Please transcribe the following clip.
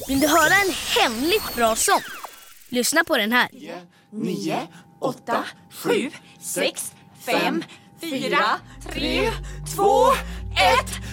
Vill du höra en hemligt bra sång? Lyssna på den här. 9, 8, 7, 6, 5, 4, 3, 2, 1.